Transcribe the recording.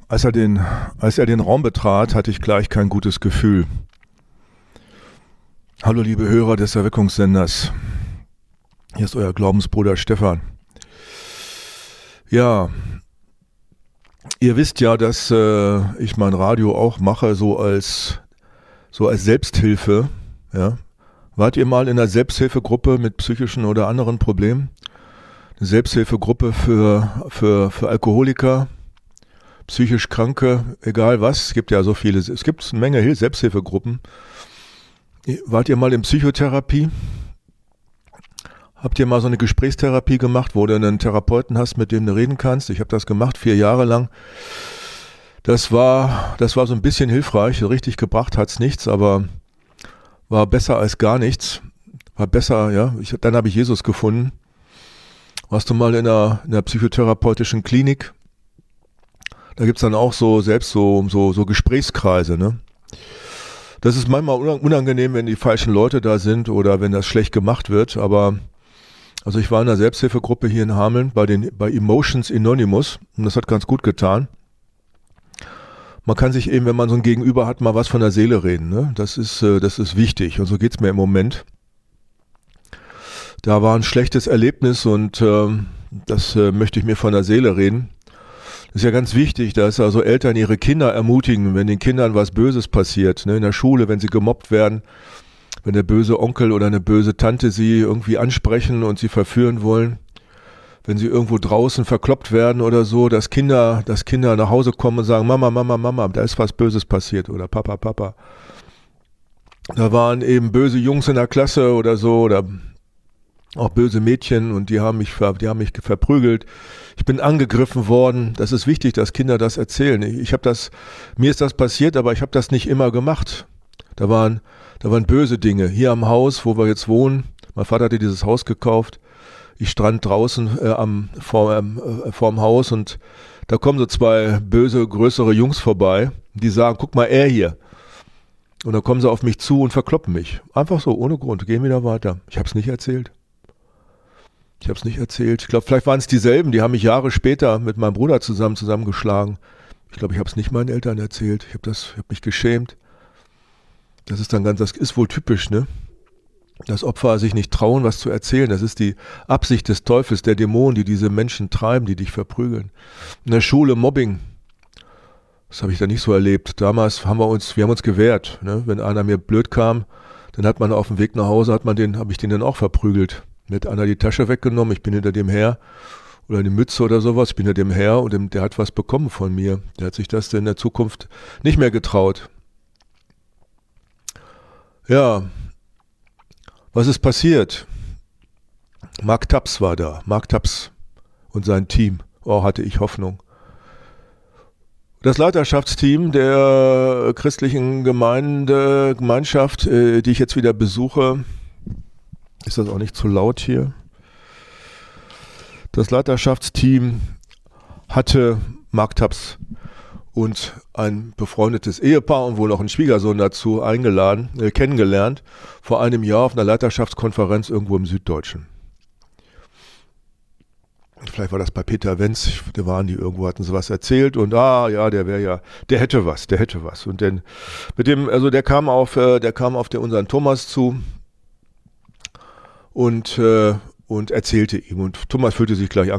Als er den Raum betrat, hatte ich gleich kein gutes Gefühl. Hallo liebe Hörer des Erweckungssenders. Hier ist euer Glaubensbruder Stefan. Ja, ihr wisst ja, dass ich mein Radio auch mache, so als Selbsthilfe. Ja. Wart ihr mal in einer Selbsthilfegruppe mit psychischen oder anderen Problemen? Eine Selbsthilfegruppe für Alkoholiker, psychisch Kranke, egal was. Es gibt ja so viele, es gibt eine Menge Selbsthilfegruppen. Wart ihr mal in Psychotherapie? Habt ihr mal so eine Gesprächstherapie gemacht, wo du einen Therapeuten hast, mit dem du reden kannst? Ich habe das gemacht, 4 Jahre lang. Das war so ein bisschen hilfreich. Richtig gebracht hat's nichts, aber war besser als gar nichts. War besser, ja. Dann habe ich Jesus gefunden. Warst du mal in einer psychotherapeutischen Klinik? Da gibt's dann auch so Gesprächskreise, ne? Das ist manchmal unangenehm, wenn die falschen Leute da sind oder wenn das schlecht gemacht wird, aber also ich war in einer Selbsthilfegruppe hier in Hameln bei Emotions Anonymous und das hat ganz gut getan. Man kann sich eben, wenn man so ein Gegenüber hat, mal was von der Seele reden, ne? Das ist wichtig und so geht's mir im Moment. Da war ein schlechtes Erlebnis und das möchte ich mir von der Seele reden. Das ist ja ganz wichtig, dass also Eltern ihre Kinder ermutigen, wenn den Kindern was Böses passiert, ne, in der Schule, wenn sie gemobbt werden, wenn der böse Onkel oder eine böse Tante sie irgendwie ansprechen und sie verführen wollen, wenn sie irgendwo draußen verkloppt werden oder so, dass Kinder nach Hause kommen und sagen, Mama, Mama, Mama, da ist was Böses passiert oder Papa, Papa. Da waren eben böse Jungs in der Klasse oder so oder auch böse Mädchen und die haben mich verprügelt. Ich bin angegriffen worden. Das ist wichtig, dass Kinder das erzählen. Mir ist das passiert, aber ich habe das nicht immer gemacht. Da waren böse Dinge. Hier am Haus, wo wir jetzt wohnen, mein Vater hatte dieses Haus gekauft. Ich stand draußen vorm Haus und da kommen so 2 böse, größere Jungs vorbei. Die sagen, guck mal, er hier. Und dann kommen sie auf mich zu und verkloppen mich. Einfach so, ohne Grund. Gehen wieder weiter. Ich habe es nicht erzählt. Ich glaube, vielleicht waren es dieselben, die haben mich Jahre später mit meinem Bruder zusammengeschlagen. Ich glaube, ich habe es nicht meinen Eltern erzählt. Ich habe mich geschämt. Das ist wohl typisch, ne? Dass Opfer sich nicht trauen, was zu erzählen. Das ist die Absicht des Teufels, der Dämonen, die diese Menschen treiben, die dich verprügeln. In der Schule Mobbing. Das habe ich da nicht so erlebt. Damals haben wir uns gewehrt, ne? Wenn einer mir blöd kam, dann hat man auf dem Weg nach Hause, habe ich den dann auch verprügelt. Mir hat einer die Tasche weggenommen, ich bin hinter dem her, oder eine Mütze oder sowas, ich bin hinter dem her und der hat was bekommen von mir. Der hat sich das denn in der Zukunft nicht mehr getraut. Ja, was ist passiert? Mark Taps war da, Mark Taps und sein Team. Oh, hatte ich Hoffnung. Das Leiterschaftsteam der christlichen Gemeinschaft, die ich jetzt wieder besuche, ist das auch nicht zu laut hier? Das Leiterschaftsteam hatte Mark Taps und ein befreundetes Ehepaar und wohl noch einen Schwiegersohn dazu kennengelernt, vor einem Jahr auf einer Leiterschaftskonferenz irgendwo im Süddeutschen. Vielleicht war das bei Peter Wenz, da waren die irgendwo, hatten sie was erzählt und der hätte was. Und dann der kam auf unseren Thomas zu und erzählte ihm. Und Thomas fühlte sich gleich